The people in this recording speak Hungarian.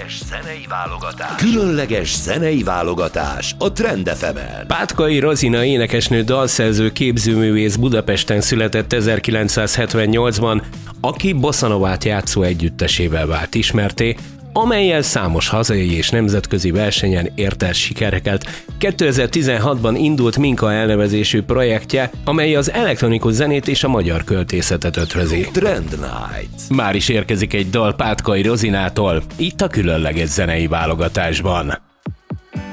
Különleges zenei válogatás a Trend FM-en. Pátkai Rozina énekesnő, dalszerző, képzőművész Budapesten született 1978-ban, aki bossa-novát játszó együttesével vált ismertté, amellyel számos hazai és nemzetközi versenyen ért el sikereket. 2016-ban indult Minka elnevezésű projektje, amely az elektronikus zenét és a magyar költészetet ötvözi. Trend Night. Már is érkezik egy dal Pátkai Rozinától, itt a különleges zenei válogatásban.